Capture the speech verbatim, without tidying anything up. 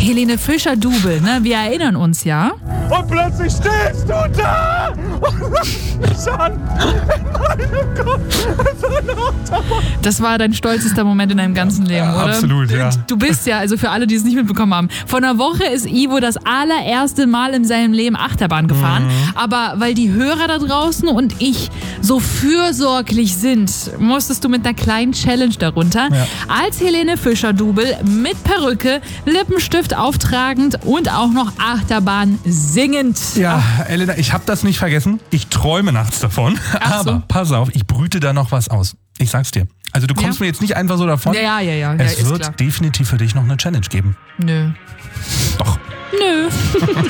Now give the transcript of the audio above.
Helene Fischer-Dubel, ne? Wir erinnern uns ja. Und plötzlich stehst du da und machst mich an in meinem Kopf. Das war dein stolzester Moment in deinem ganzen Leben, Ja, oder? absolut, ja. Du bist ja, also für alle, die es nicht mitbekommen haben, vor einer Woche ist Ivo das allererste Mal in seinem Leben Achterbahn gefahren. Mhm. Aber weil die Hörer da draußen und ich so fürsorglich sind, musstest du mit einer kleinen Challenge darunter. Ja. Als Helene Fischer-Dubel mit Perücke, Lippenstift auftragend und auch noch Achterbahn singend. Ja, Elena, ich habe das nicht vergessen. Ich träume nachts davon. Ach so. Aber pass auf, ich brüte da noch was aus. Ich sag's dir. Also du kommst Ja. mir jetzt nicht einfach so davon. Ja, ja, ja, ja. Es ja, ist wird klar. definitiv für dich noch eine Challenge geben. Nö. Doch. Nö.